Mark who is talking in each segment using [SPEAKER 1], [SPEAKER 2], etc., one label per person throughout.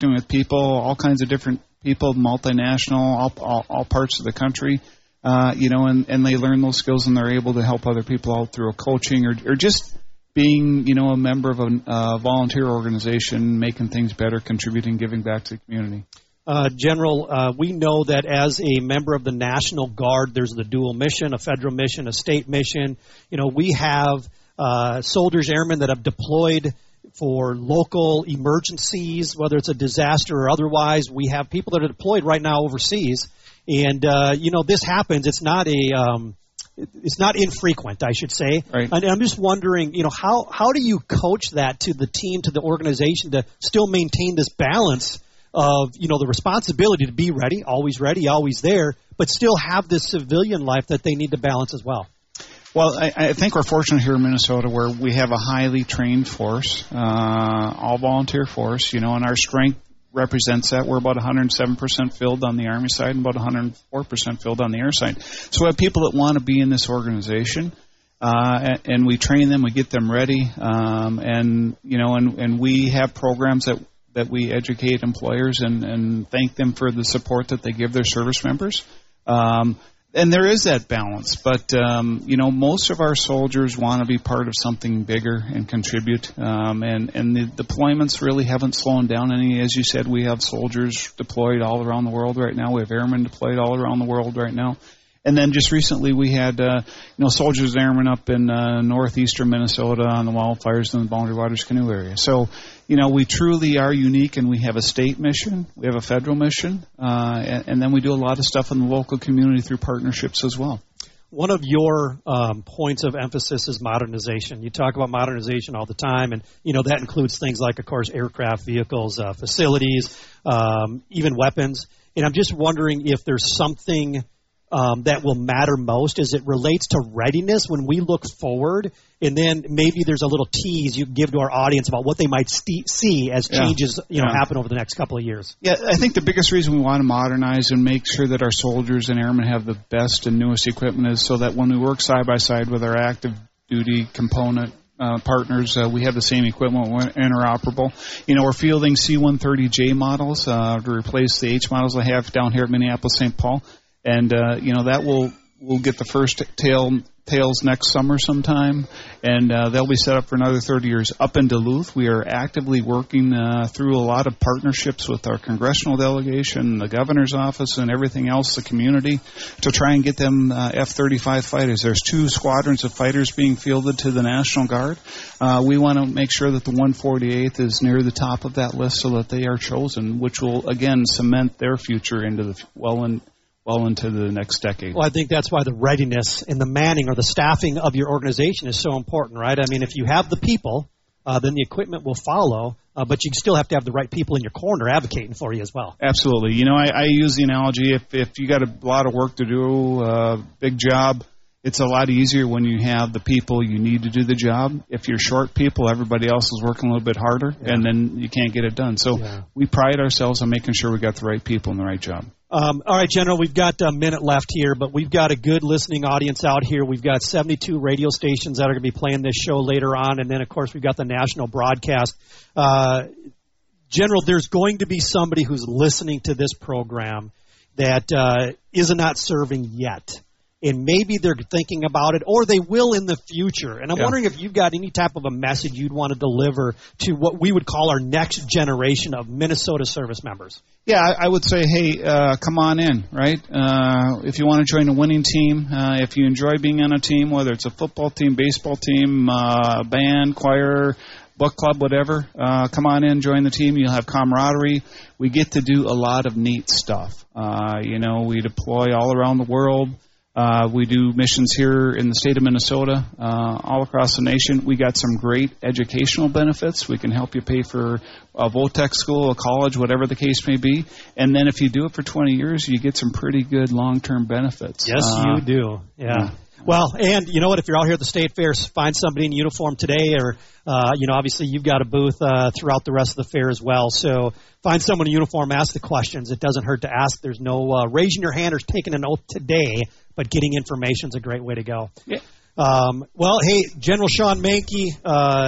[SPEAKER 1] working with people, all kinds of different people, multinational, all parts of the country, and they learn those skills and they're able to help other people out through a coaching or just being, a member of a volunteer organization, making things better, contributing, giving back to the community.
[SPEAKER 2] General, we know that as a member of the National Guard, there's the dual mission, a federal mission, a state mission. We have soldiers, airmen that have deployed for local emergencies, whether it's a disaster or otherwise. We have people that are deployed right now overseas. And, this happens. It's not it's not infrequent, I should say.
[SPEAKER 1] Right.
[SPEAKER 2] And I'm just wondering, how do you coach that to the team, to the organization to still maintain this balance of, the responsibility to be ready, always there, but still have this civilian life that they need to balance as well?
[SPEAKER 1] Well, I think we're fortunate here in Minnesota where we have a highly trained force, all volunteer force, and our strength represents that. We're about 107% filled on the Army side and about 104% filled on the air side. So we have people that want to be in this organization, and we train them, we get them ready, and we have programs that we educate employers and thank them for the support that they give their service members. And there is that balance, but, most of our soldiers want to be part of something bigger and contribute, and the deployments really haven't slowed down any. As you said, we have soldiers deployed all around the world right now. We have airmen deployed all around the world right now. And then just recently we had, soldiers and airmen up in northeastern Minnesota on the wildfires in the Boundary Waters Canoe area. So, we truly are unique, and we have a state mission, we have a federal mission, and then we do a lot of stuff in the local community through partnerships as well.
[SPEAKER 2] One of your points of emphasis is modernization. You talk about modernization all the time, and, that includes things like, of course, aircraft, vehicles, facilities, even weapons. And I'm just wondering if there's something that will matter most as it relates to readiness when we look forward, and then maybe there's a little tease you give to our audience about what they might see as changes happen over the next couple of years.
[SPEAKER 1] Yeah, I think the biggest reason we want to modernize and make sure that our soldiers and airmen have the best and newest equipment is so that when we work side by side with our active duty component partners, we have the same equipment, we're interoperable. We're fielding C-130J models to replace the H models I have down here at Minneapolis-St. Paul. And, that we'll get the first tails next summer sometime, and they'll be set up for another 30 years. Up in Duluth, we are actively working through a lot of partnerships with our congressional delegation, the governor's office, and everything else, the community, to try and get them F-35 fighters. There's 2 squadrons of fighters being fielded to the National Guard. We want to make sure that the 148th is near the top of that list so that they are chosen, which will, again, cement their future into the well into the next decade.
[SPEAKER 2] Well, I think that's why the readiness and the manning or the staffing of your organization is so important, right? I mean, if you have the people, then the equipment will follow, but you still have to have the right people in your corner advocating for you as well.
[SPEAKER 1] Absolutely. I use the analogy, if you got a lot of work to do, big job, it's a lot easier when you have the people you need to do the job. If you're short people, everybody else is working a little bit harder, and then you can't get it done. So we pride ourselves on making sure we got the right people in the right job.
[SPEAKER 2] All right, General, we've got a minute left here, but we've got a good listening audience out here. We've got 72 radio stations that are going to be playing this show later on, and then, of course, we've got the national broadcast. General, there's going to be somebody who's listening to this program that is not serving yet. And maybe they're thinking about it, or they will in the future. And I'm wondering if you've got any type of a message you'd want to deliver to what we would call our next generation of Minnesota service members.
[SPEAKER 1] Yeah, I would say, hey, come on in, right? If you want to join a winning team, if you enjoy being on a team, whether it's a football team, baseball team, band, choir, book club, whatever, come on in, join the team. You'll have camaraderie. We get to do a lot of neat stuff. We deploy all around the world. We do missions here in the state of Minnesota, all across the nation. We got some great educational benefits. We can help you pay for a VOTEC school, a college, whatever the case may be. And then if you do it for 20 years, you get some pretty good long-term benefits.
[SPEAKER 2] Yes, you do. Yeah. Well, and you know what? If you're out here at the State Fair, find somebody in uniform today, or obviously you've got a booth throughout the rest of the fair as well. So find someone in uniform, ask the questions. It doesn't hurt to ask. There's no raising your hand or taking an oath today, but getting information is a great way to go.
[SPEAKER 1] Yeah.
[SPEAKER 2] Well, hey, General Shawn Manke,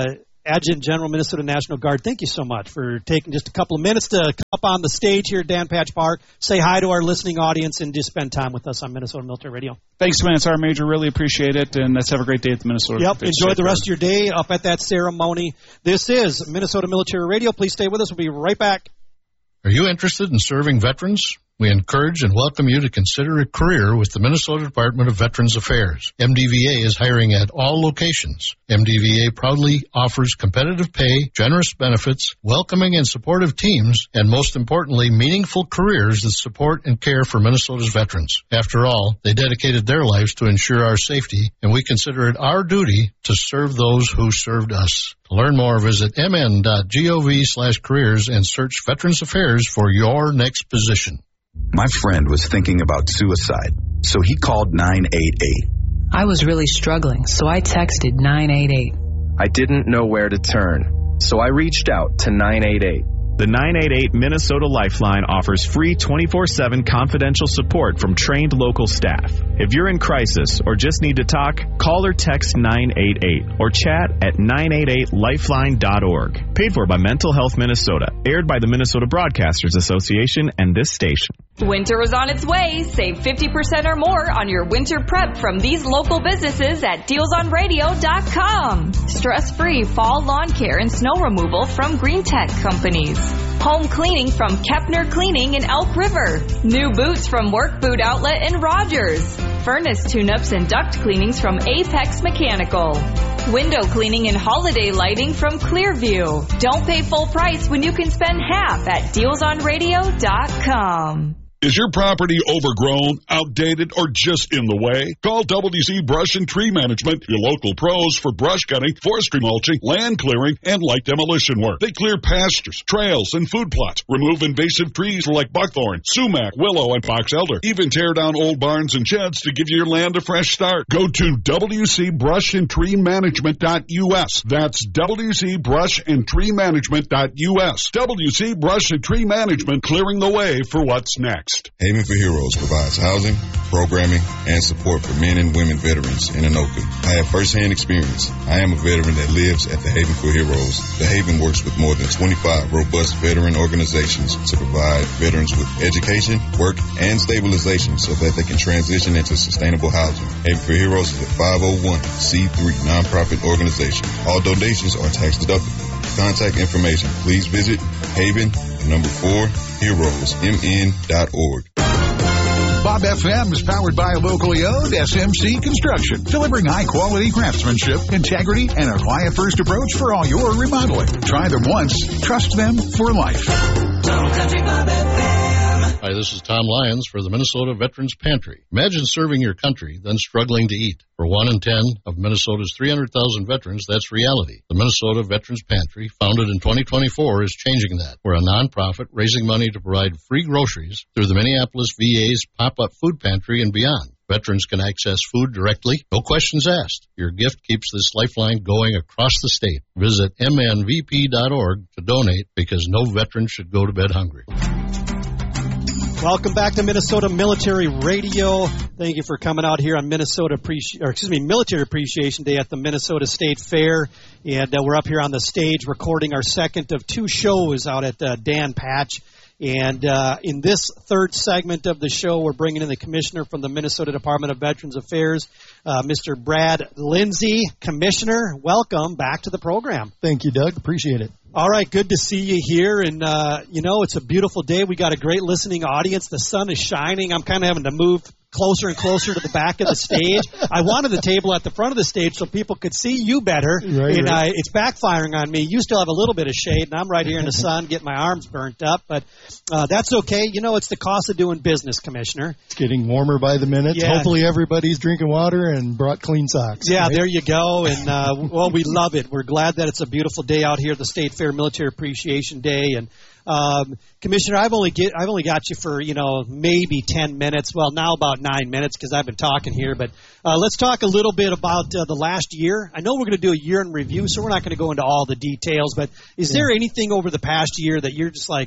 [SPEAKER 2] Adjutant General, Minnesota National Guard, thank you so much for taking just a couple of minutes to come up on the stage here at Dan Patch Park, say hi to our listening audience, and just spend time with us on Minnesota Military Radio.
[SPEAKER 1] Thanks, man. Sergeant Major. Really appreciate it, and let's have a great day at the Minnesota.
[SPEAKER 2] Yep, enjoy the rest of your day up at that ceremony. This is Minnesota Military Radio. Please stay with us. We'll be right back.
[SPEAKER 3] Are you interested in serving veterans? We encourage and welcome you to consider a career with the Minnesota Department of Veterans Affairs. MDVA is hiring at all locations. MDVA proudly offers competitive pay, generous benefits, welcoming and supportive teams, and most importantly, meaningful careers that support and care for Minnesota's veterans. After all, they dedicated their lives to ensure our safety, and we consider it our duty to serve those who served us. To learn more, visit mn.gov/careers and search Veterans Affairs for your next position.
[SPEAKER 4] My friend was thinking about suicide, so he called 988.
[SPEAKER 5] I was really struggling, so I texted 988.
[SPEAKER 6] I didn't know where to turn, so I reached out to 988.
[SPEAKER 7] The 988 Minnesota Lifeline offers free 24/7 confidential support from trained local staff. If you're in crisis or just need to talk, call or text 988 or chat at 988lifeline.org. Paid for by Mental Health Minnesota. Aired by the Minnesota Broadcasters Association and this station.
[SPEAKER 8] Winter is on its way. Save 50% or more on your winter prep from these local businesses at dealsonradio.com. Stress-free fall lawn care and snow removal from Green Tech Companies. Home cleaning from Kepner Cleaning in Elk River. New boots from Work Boot Outlet in Rogers. Furnace tune-ups and duct cleanings from Apex Mechanical. Window cleaning and holiday lighting from Clearview. Don't pay full price when you can spend half at dealsonradio.com.
[SPEAKER 9] Is your property overgrown, outdated, or just in the way? Call WC Brush and Tree Management, your local pros for brush cutting, forestry mulching, land clearing, and light demolition work. They clear pastures, trails, and food plots, remove invasive trees like buckthorn, sumac, willow, and box elder, even tear down old barns and sheds to give your land a fresh start. Go to WCBrushAndTreeManagement.us. That's WCBrushAndTreeManagement.us. WC Brush and Tree Management, clearing the way for what's next.
[SPEAKER 10] Haven for Heroes provides housing, programming, and support for men and women veterans in Anoka. I have firsthand experience. I am a veteran that lives at the Haven for Heroes. The Haven works with more than 25 robust veteran organizations to provide veterans with education, work, and stabilization so that they can transition into sustainable housing. Haven for Heroes is a 501c3 nonprofit organization. All donations are tax deductible. Contact information, please visit Haven4HeroesMN.org.
[SPEAKER 11] Bob FM is powered by locally owned SMC Construction, delivering high-quality craftsmanship, integrity, and a client-first approach for all your remodeling. Try them once, trust them for life.
[SPEAKER 3] Hi, this is Tom Lyons for the Minnesota Veterans Pantry. Imagine serving your country, then struggling to eat. For 1 in 10 of Minnesota's 300,000 veterans, that's reality. The Minnesota Veterans Pantry, founded in 2024, is changing that. We're a nonprofit raising money to provide free groceries through the Minneapolis VA's pop-up food pantry and beyond. Veterans can access food directly, no questions asked. Your gift keeps this lifeline going across the state. Visit mnvp.org to donate, because no veteran should go to bed hungry.
[SPEAKER 2] Welcome back to Minnesota Military Radio. Thank you for coming out here on Military Appreciation Day at the Minnesota State Fair. And we're up here on the stage recording our second of 2 shows out at Dan Patch. And in this third segment of the show, we're bringing in the commissioner from the Minnesota Department of Veterans Affairs, Mr. Brad Lindsay. Commissioner, welcome back to the program.
[SPEAKER 12] Thank you, Doug. Appreciate it.
[SPEAKER 2] All right, good to see you here. And, it's a beautiful day. We got a great listening audience. The sun is shining. I'm kind of having to move closer and closer to the back of the stage. I wanted the table at the front of the stage so people could see you better. Right. It's backfiring on me. You still have a little bit of shade, and I'm right here in the sun getting my arms burnt up. But that's okay. It's the cost of doing business, Commissioner.
[SPEAKER 12] It's getting warmer by the minute. Yeah. Hopefully everybody's drinking water and brought clean socks.
[SPEAKER 2] Yeah,
[SPEAKER 12] right?
[SPEAKER 2] There you go. And, we love it. We're glad that it's a beautiful day out here at the State Fair Military Appreciation Day. And Commissioner, I've only got you for, maybe 10 minutes. Well, now about 9 minutes because I've been talking here. But let's talk a little bit about the last year. I know we're going to do a year in review, so we're not going to go into all the details. But is there anything over the past year that you're just like,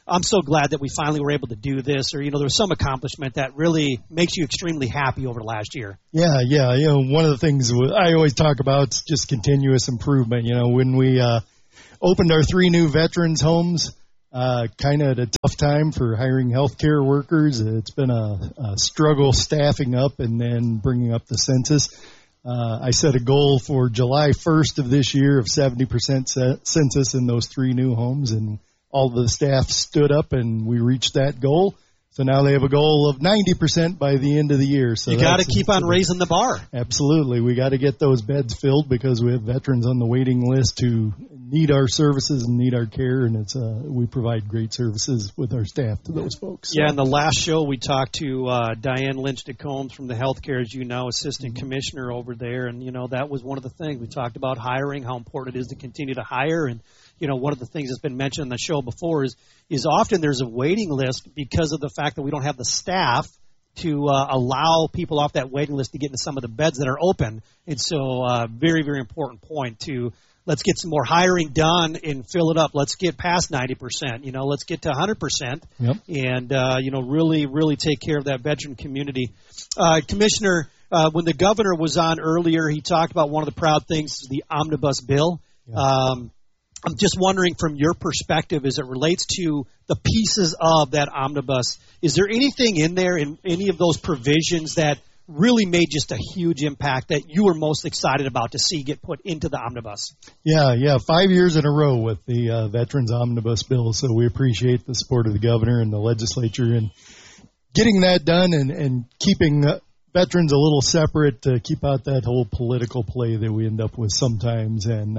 [SPEAKER 2] I'm so glad that we finally were able to do this, or, there was some accomplishment that really makes you extremely happy over the last year.
[SPEAKER 12] Yeah. One of the things I always talk about is just continuous improvement. When we opened our 3 new veterans homes, kind of at a tough time for hiring healthcare workers. It's been a struggle staffing up and then bringing up the census. I set a goal for July 1st of this year of 70% census in those 3 new homes, and all the staff stood up and we reached that goal. So now they have a goal of 90% by the end of the year. So
[SPEAKER 2] you got to keep on raising the bar.
[SPEAKER 12] Absolutely. We got to get those beds filled because we have veterans on the waiting list who need our services and need our care, and we provide great services with our staff to those folks.
[SPEAKER 2] So. Yeah, in the last show we talked to Diane Lynch-DeCombs from the Healthcare, as you know, Assistant Commissioner over there, and, that was one of the things. We talked about hiring, how important it is to continue to hire, and one of the things that's been mentioned on the show before is often there's a waiting list because of the fact that we don't have the staff to allow people off that waiting list to get into some of the beds that are open. And so very, very important point to let's get some more hiring done and fill it up. Let's get past 90%. Let's get to 100%.
[SPEAKER 12] Yep.
[SPEAKER 2] And, really, really take care of that veteran community. Commissioner, when the governor was on earlier, he talked about one of the proud things, the omnibus bill. Yeah. I'm just wondering from your perspective as it relates to the pieces of that omnibus, is there anything in there in any of those provisions that really made just a huge impact that you were most excited about to see get put into the omnibus?
[SPEAKER 12] Yeah. 5 years in a row with the Veterans Omnibus Bill, so we appreciate the support of the governor and the legislature in getting that done and keeping veterans a little separate to keep out that whole political play that we end up with sometimes. And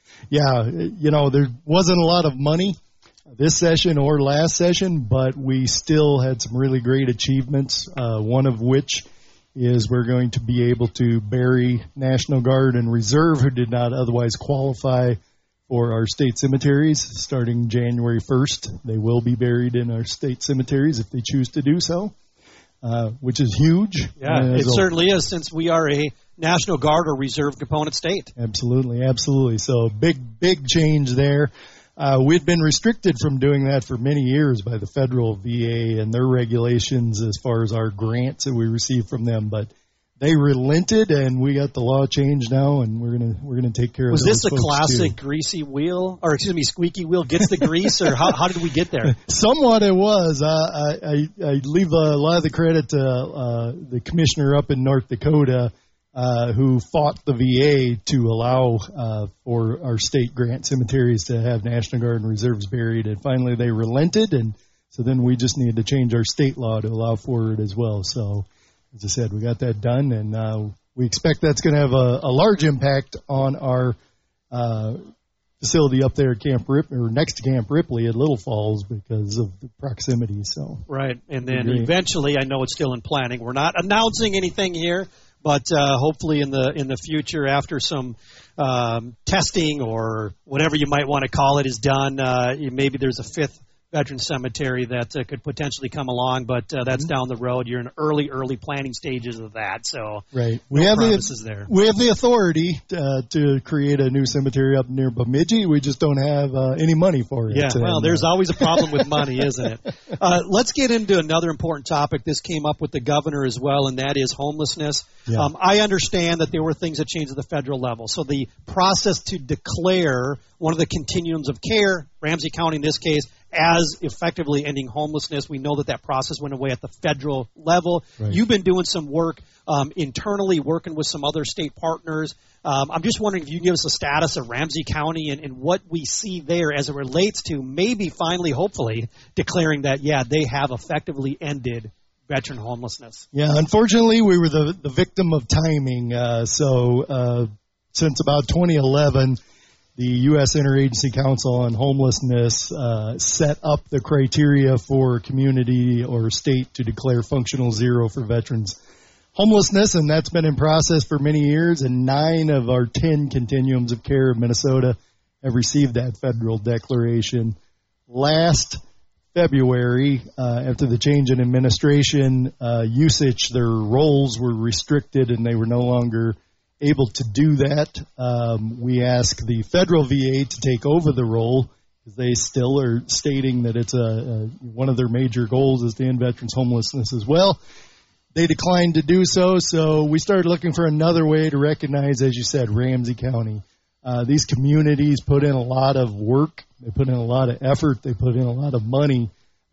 [SPEAKER 12] there wasn't a lot of money this session or last session, but we still had some really great achievements, one of which is we're going to be able to bury National Guard and Reserve who did not otherwise qualify for our state cemeteries starting January 1st. They will be buried in our state cemeteries if they choose to do so, which is huge.
[SPEAKER 2] Yeah, it certainly is, since we are a National Guard or Reserve component state.
[SPEAKER 12] Absolutely. So big change there. We'd been restricted from doing that for many years by the federal VA and their regulations as far as our grants that we received from them, but they relented and we got the law changed now, and we're gonna take care of those folks.
[SPEAKER 2] Was this a classic greasy wheel, or squeaky wheel gets the grease, or how did we get there?
[SPEAKER 12] Somewhat it was. I leave a lot of the credit to the commissioner up in North Dakota, who fought the VA to allow for our state grant cemeteries to have National Guard and Reserves buried, and finally they relented, and so then we just needed to change our state law to allow for it as well. So, as I said, we got that done, and we expect that's going to have a large impact on our facility up there at next to Camp Ripley at Little Falls because of the proximity. So
[SPEAKER 2] right, and then eventually, I know it's still in planning. We're not announcing anything here. But hopefully in the future, after some testing or whatever you might want to call it is done, maybe there's a 5th veteran cemetery that could potentially come along. But that's down the road. You're in early planning stages of that. So
[SPEAKER 12] right,
[SPEAKER 2] we have the
[SPEAKER 12] authority to create a new cemetery up near Bemidji. We just don't have any money for it.
[SPEAKER 2] Yeah, well, there's always a problem with money, isn't it? Let's get into another important topic. This came up with the governor as well, and that is homelessness. Yeah. I understand that there were things that changed at the federal level. So the process to declare one of the continuums of care, Ramsey County in this case, as effectively ending homelessness. We know that process went away at the federal level. Right. You've been doing some work internally, working with some other state partners. I'm just wondering if you can give us a status of Ramsey County and what we see there as it relates to maybe finally, hopefully, declaring that, they have effectively ended veteran homelessness.
[SPEAKER 12] Yeah, unfortunately, we were the victim of timing. So since about 2011, the U.S. Interagency Council on Homelessness set up the criteria for community or state to declare functional zero for veterans homelessness, and that's been in process for many years, and 9 of our 10 continuums of care of Minnesota have received that federal declaration. Last February, after the change in administration, usage, their roles were restricted and they were no longer able to do that. We asked the federal VA to take over the role because they still are stating that it's one of their major goals is to end veterans homelessness as well. They declined to do so, so we started looking for another way to recognize, as you said, Ramsey County. These communities put in a lot of work. They put in a lot of effort. They put in a lot of money